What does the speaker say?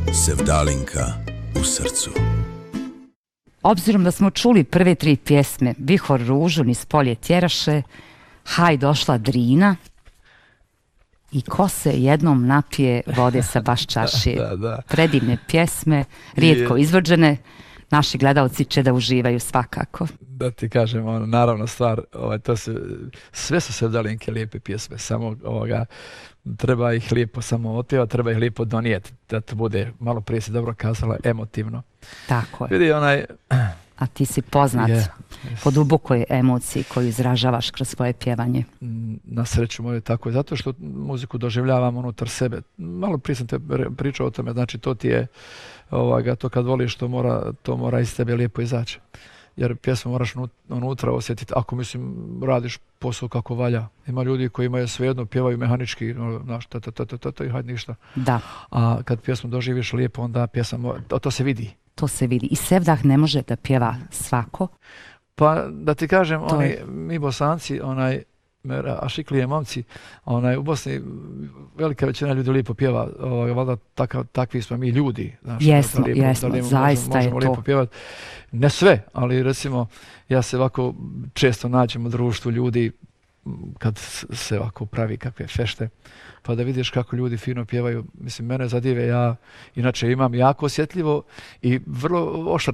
Sevdalinka u srcu. Obzirom da smo čuli prve 3 pjesme, Vihor ružu niz polje tjeraše, Haj došla Drina i Ko se jednom napije vode sa baš čašije. Da. Predivne pjesme, rijetko izvođene, naši gledalci će da uživaju svakako. Da ti kažem, naravno stvar, sve su Sevdalinke lijepe pjesme, samo treba ih lijepo samo otpjevati, treba ih lijepo donijeti, da to bude, malo prije si dobro kazala, emotivno. Tako je. Vidi A ti si poznat po dubokoj emociji koju izražavaš kroz svoje pjevanje. Na sreću moju tako je, zato što muziku doživljavam unutar sebe. Malo prije sam te pričao o tome, znači to ti je, to kad voliš, to mora iz tebe lijepo izaći. Jer pjesmu moraš unutra osjetiti, ako radiš posao kako valja. Ima ljudi koji imaju svejedno, pjevaju mehanički, i hajde ništa. Da. A kad pjesmu doživiš lijepo, onda pjesma, to se vidi. To se vidi. I Sevdah ne može da pjeva svako. Pa da ti kažem, mi Bosanci, Ašiklije momci, u Bosni velika većina ljudi lijepo pjeva, valjda takvi smo mi ljudi. Jesmo, zaista je to. Lijepo pjevati. Ne sve, ali recimo ja se ovako često nađem u društvu ljudi kad se ovako pravi kakve fešte, pa da vidiš kako ljudi fino pjevaju. Mislim, mene zadive, ja inače imam jako osjetljivo i vrlo oštar